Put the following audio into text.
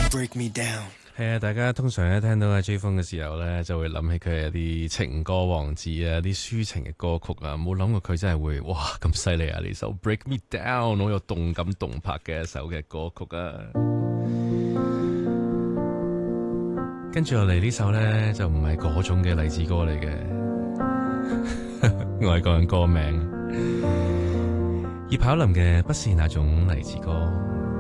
break me down。 係啊，大家通常咧聽到阿 J 風嘅時候咧，就會諗起佢係一啲情歌王子啊，啲抒情嘅歌曲啊，冇諗過佢真係會哇咁犀利啊！呢首 Break Me Down 好有動感動魄嘅一首嘅歌曲啊。跟住落嚟呢首咧就唔係嗰種嘅勵志歌嚟嘅，外國人歌名葉巧琳嘅不是那種勵志歌。